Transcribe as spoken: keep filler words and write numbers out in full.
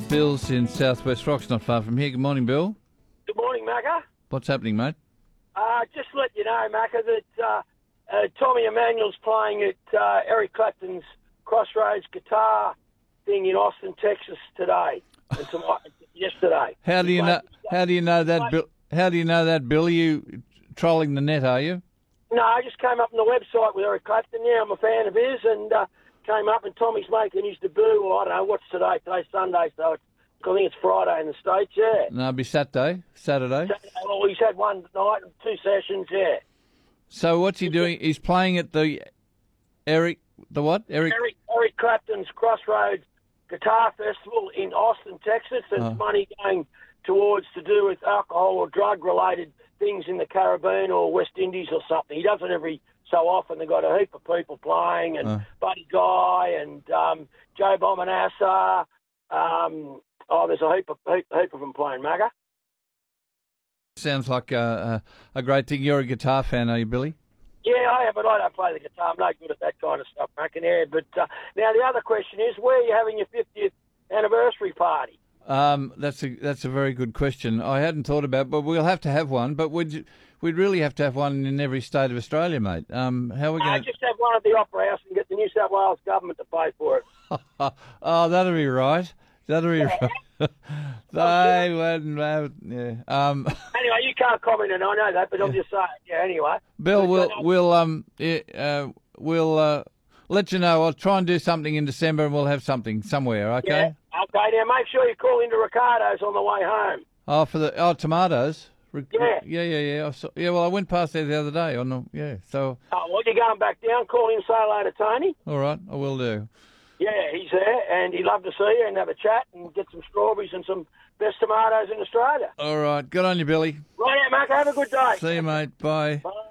Bill's in Southwest Rocks, not far from here. Good morning, Bill. Good morning, Macca. What's happening, mate? Uh, just to let you know, Macca, that uh, uh, Tommy Emmanuel's playing at uh, Eric Clapton's Crossroads guitar thing in Austin, Texas today. And some, yesterday. How do you know? How do you know that, Bill? How do you know that, Bill? Are you trolling the net? Are you? No, I just came up on the website with Eric Clapton. Yeah, I'm a fan of his, and uh, came up, and Tommy's making his debut. Well, I don't know what's today. Today's Sunday, so it's, I think it's Friday in the States. Yeah. No, it'll be Saturday. Saturday. Saturday. Well, he's had one night and two sessions. Yeah. So what's he doing? He's playing at the Eric. The what? Eric. Eric, Eric Clapton's Crossroads Guitar Festival in Austin, Texas. There's Oh. money going towards to do with alcohol or drug-related things in the Caribbean or West Indies or something. He does it every so often. They've got a heap of people playing, and Oh. Buddy Guy and um, Joe Bomanassa. Um, oh, there's a heap of, heap, heap of them playing, Magga. Sounds like a, a, a great thing. You're a guitar fan, are you, Billy? Yeah, I am, but I don't play the guitar. I'm no good at that kind of stuff, Macca. Yeah, but uh, now the other question is, where are you having your fiftieth anniversary party? Um, that's a that's a very good question. I hadn't thought about, but we'll have to have one. But we'd we'd really have to have one in every state of Australia, mate. Um, how are we I going? just have one at the Opera House and get the New South Wales government to pay for it. Oh, that'll be right. That'll be right. They wouldn't have, yeah. Um, Anyway, you can't comment on it, I know that, but I'm just saying. Yeah, anyway. Bill, we'll But, uh, we'll um yeah, uh, we'll uh, let you know. I'll try and do something in December, and we'll have something somewhere. Okay. Yeah, okay. Now make sure you call into Ricardo's on the way home. Oh, for the oh tomatoes. Re- Yeah. Yeah, yeah, yeah. I saw, yeah. Well, I went past there the other day. On the yeah. So Oh, well, you're going back down. Call him, say hello to Tony. all right, I will do. Yeah, he's there, and he'd love to see you and have a chat and get some strawberries and some best tomatoes in Australia. All right. Good on you, Billy. Right out, Mark. Have a good day. See you, mate. Bye. Bye.